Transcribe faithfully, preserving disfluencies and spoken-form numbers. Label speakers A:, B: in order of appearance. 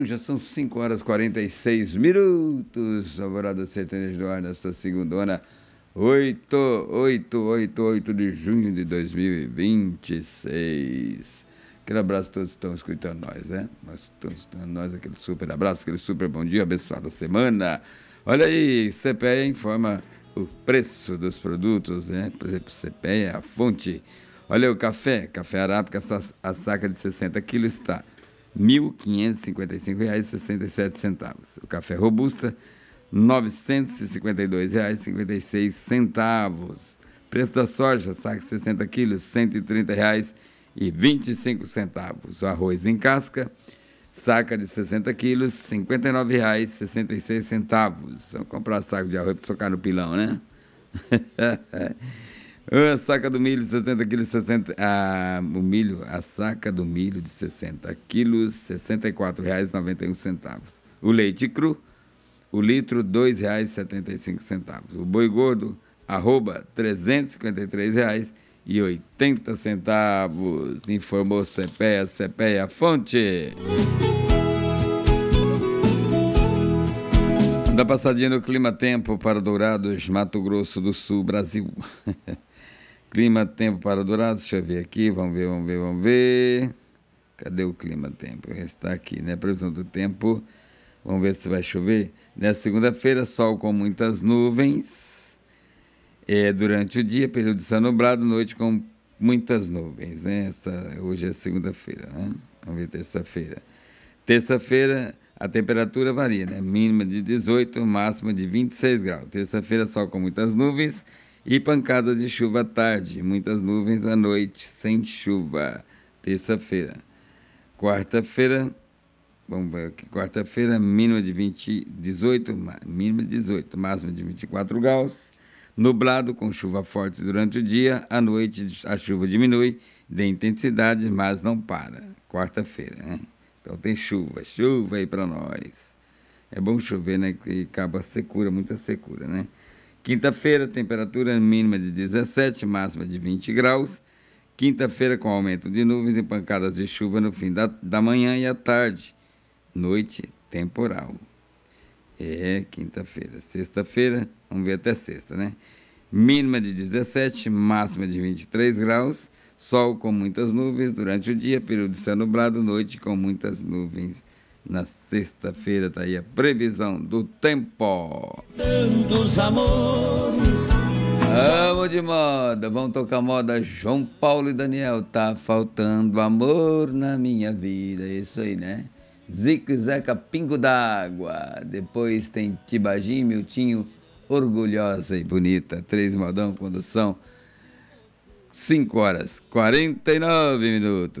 A: Já são cinco horas e quarenta e seis minutos. Alvorada Sertaneja do ar nesta segundona, oito, oito, oito, oito de junho de dois mil e vinte e seis. Aquele abraço a todos que estão escutando nós, né? Nós estamos escutando nós, aquele super abraço, aquele super bom dia, abençoada semana. Olha aí, C P E A informa o preço dos produtos, né? Por exemplo, C P E A, a fonte. Olha o café, café arábica, a saca de sessenta quilos está mil quinhentos e cinquenta e cinco reais e sessenta e sete centavos. O café robusta, novecentos e cinquenta e dois reais e cinquenta e seis centavos. Preço da soja, saca de sessenta quilos, cento e trinta reais e vinte e cinco centavos. O arroz em casca, saca de sessenta quilos, cinquenta e nove reais e sessenta e seis centavos. Vamos comprar saco de arroz para socar no pilão, né? A saca do milho, sessenta quilos, sessenta, ah, o milho, a saca do milho de sessenta quilos, sessenta e quatro reais e noventa e um centavos. O leite cru, o litro, dois reais e setenta e cinco centavos. O boi gordo, arroba, trezentos e cinquenta e três reais e oitenta centavos. Informou C P E A, C P E A, fonte. Dá passadinha no clima-tempo para Dourados, Mato Grosso do Sul, Brasil. Clima-tempo para Dourados, deixa eu ver aqui, vamos ver, vamos ver, vamos ver. Cadê o clima-tempo? Está aqui, né? Previsão do tempo, vamos ver se vai chover. Nessa segunda-feira, sol com muitas nuvens. É, durante o dia, período de céu nublado, noite com muitas nuvens, né? Essa, hoje é segunda-feira, né? Vamos ver terça-feira. Terça-feira, a temperatura varia, né? Mínima de dezoito, máxima de vinte e seis graus. Terça-feira, sol com muitas nuvens e pancadas de chuva à tarde. Muitas nuvens à noite, sem chuva. Terça-feira. Quarta-feira, vamos ver aqui. Quarta-feira, mínima de vinte, dezoito, mínima de dezoito, máxima de vinte e quatro graus. Nublado, com chuva forte durante o dia. À noite, a chuva diminui de intensidade, mas não para. Quarta-feira, né? Então tem chuva, chuva aí para nós. É bom chover, né? Que acaba a secura, muita secura, né? Quinta-feira, temperatura mínima de dezessete, máxima de vinte graus. Quinta-feira, com aumento de nuvens e pancadas de chuva no fim da, da manhã e à tarde. Noite, temporal. É, quinta-feira. Sexta-feira, vamos ver até sexta, né? Mínima de dezessete, máxima de vinte e três graus. Sol com muitas nuvens durante o dia, período de céu nublado, noite com muitas nuvens. Na sexta-feira está aí a previsão do tempo.
B: Tantos amores.
A: Vamos de moda, vamos tocar moda João Paulo e Daniel. Tá faltando amor na minha vida, é isso aí, né? Zico e Zeca, Pingo d'Água. Depois tem Tibagi, Miltinho, Orgulhosa e Bonita. Três modão, condução. cinco horas e quarenta e nove minutos.